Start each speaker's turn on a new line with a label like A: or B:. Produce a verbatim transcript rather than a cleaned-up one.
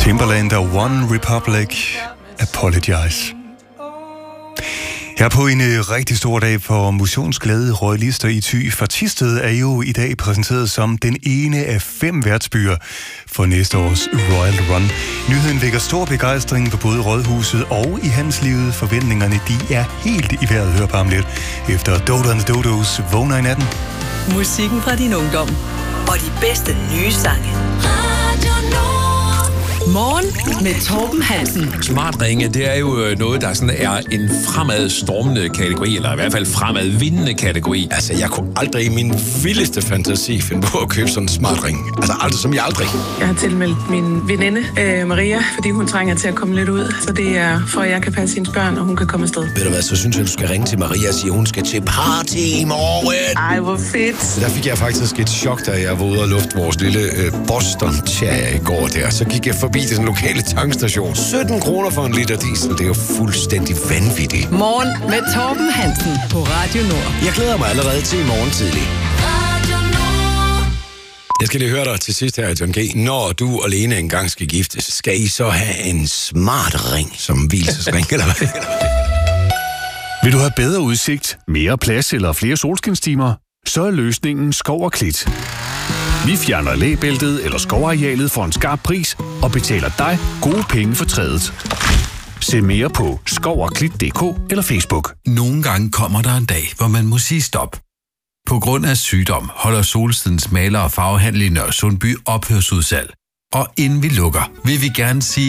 A: Timbaland og One Republic, Apologize. Her på en uh, rigtig stor dag for motionsglade royalister i Thy, for Thisted er jo i dag præsenteret som den ene af fem værtsbyer for næste års Royal Run. Nyheden vækker stor begejstring på både Rådhuset og i handelslivet. Forventningerne de er helt i vejret, hør på ham lidt, efter Dodo and the Dodos vågner i natten.
B: Musikken fra din ungdom og de bedste nye sange. Morgen med Torben Hansen.
C: Smart ringe, det er jo noget, der sådan er en fremadstormende kategori, eller i hvert fald fremadvindende kategori.
D: Altså, jeg kunne aldrig i min vildeste fantasi finde på at købe sådan en smart ring. Altså, aldrig som jeg aldrig.
E: Jeg har tilmeldt min veninde, øh, Maria, fordi hun trænger til at komme lidt ud. Så det er for, at jeg kan passe hendes børn, og hun kan komme afsted.
D: Ved du hvad, så synes jeg, du skal ringe til Maria og sige, at hun skal til party i morgen.
E: Ej, hvor fedt.
D: Der fik jeg faktisk et chok, da jeg var ude og lufte vores lille øh, Boston-tjære i går der. Så gik jeg forbi den lokale tankstation. sytten kroner for en liter diesel. Det er jo fuldstændig vanvittigt.
B: Morgen med Torben Hansen på Radio Nord.
D: Jeg glæder mig allerede til i morgen tidlig. Jeg skal lige høre dig til sidst her, John G. Når du og Lene engang skal giftes, skal I så have en smart ring som hvilesesring, eller hvad?
F: Vil du have bedre udsigt, mere plads eller flere solskinstimer? Så er løsningen Skov og Klit. Vi fjerner læbæltet eller skovarealet for en skarp pris og betaler dig gode penge for trædet. Se mere på skov og klit punktum d k eller Facebook.
G: Nogle gange kommer der en dag, hvor man må sige stop. På grund af sygdom holder Solstedens maler- og farvehandel i Nørresundby ophørsudsalg. Og inden vi lukker, vil vi gerne sige